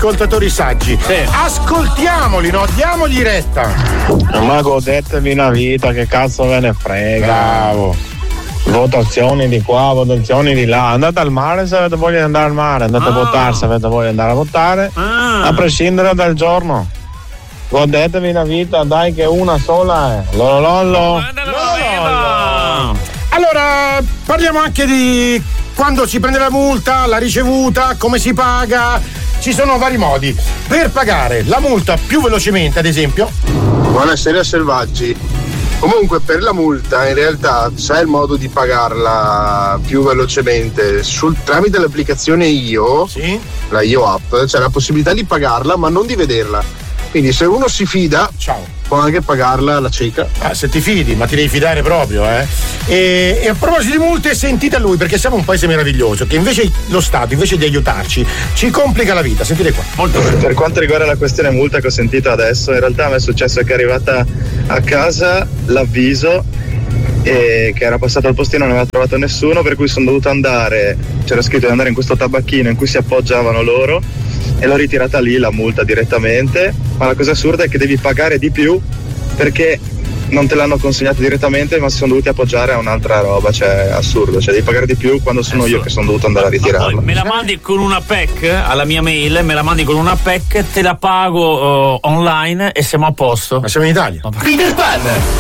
ascoltatori saggi. Sì. Ascoltiamoli, no? Diamogli retta. Ma godetevi una vita, che cazzo ve ne frega. Bravo. Votazioni di qua, votazioni di là. Andate al mare se avete voglia di andare al mare, andate a votare se avete voglia di andare a votare, a prescindere dal giorno. Godetevi la vita, dai, che una sola è. Lololollo. Allora, parliamo anche di quando si prende la multa, la ricevuta, come si paga. Ci sono vari modi per pagare la multa più velocemente, ad esempio. Buonasera selvaggi. Comunque per la multa in realtà c'è il modo di pagarla più velocemente tramite l'applicazione IO, sì, la IO app, c'è la possibilità di pagarla ma non di vederla. Quindi se uno si fida, può anche pagarla alla cieca. Se ti fidi, ma ti devi fidare proprio, eh. E a proposito di multe, sentite lui, perché siamo un paese meraviglioso, che invece lo Stato, invece di aiutarci, ci complica la vita. Sentite qua. Molto bene. Per quanto riguarda la questione multa che ho sentito adesso, in realtà a me è successo che è arrivata a casa l'avviso e che era passato al postino, non aveva trovato nessuno, per cui sono dovuto andare, c'era scritto di andare in questo tabacchino in cui si appoggiavano loro, e l'ho ritirata lì la multa direttamente. Ma la cosa assurda è che devi pagare di più perché non te l'hanno consegnato direttamente, ma si sono dovuti appoggiare a un'altra roba, cioè assurdo, cioè devi pagare di più quando sono io che sono dovuto andare a ritirarla. Me la mandi con una PEC alla mia mail, me la mandi con una PEC, te la pago online e siamo a posto. Ma siamo in Italia. Peter Pan,